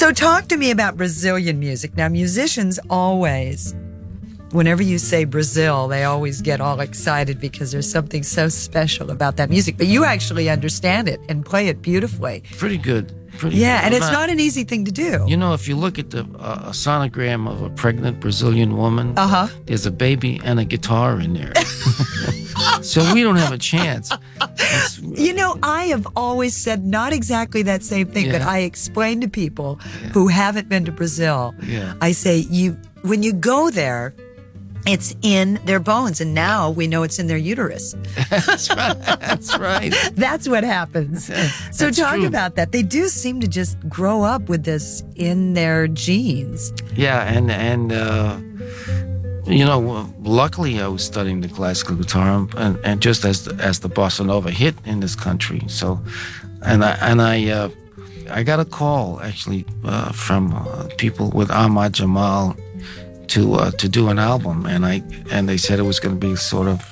So talk to me about Brazilian music. Now, musicians always, whenever you say Brazil, they always get all excited because there's something so special about that music. But you actually understand it and play it beautifully. Pretty good. Yeah, and it's not an easy thing to do. You know, if you look at the a sonogram of a pregnant Brazilian woman, there's a baby and a guitar in there. So we don't have a chance. You know, I have always said not exactly that same thing, but I explain to people who haven't been to Brazil. I say, when you go there, it's in their bones, and now we know it's in their uterus. That's right. That's right. That's what happens. So That's talk true. about that. They do seem to just grow up with this in their genes. Yeah, and you know, luckily I was studying the classical guitar, and just as the bossa nova hit in this country, so, and I got a call actually from people with Ahmad Jamal to do an album, and they said it was going to be sort of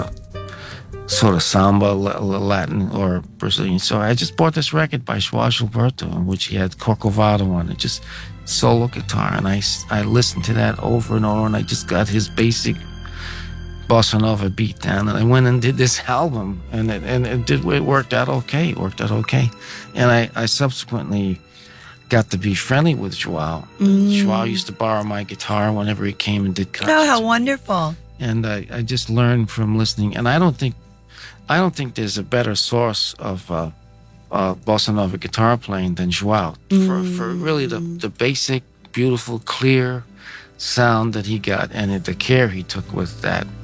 samba, Latin or Brazilian. So I just bought this record by João Gilberto, in which he had Corcovado on it, just solo guitar, and I listened to that over and over, and I just got his basic bossa nova beat down, and I went and did this album, and it worked out okay. And I subsequently got to be friendly with João. João used to borrow my guitar whenever he came and did concerts. Oh, how wonderful. And I just learned from listening. And I don't think there's a better source of bossa nova guitar playing than João for really the basic, beautiful, clear sound that he got, and the care he took with that.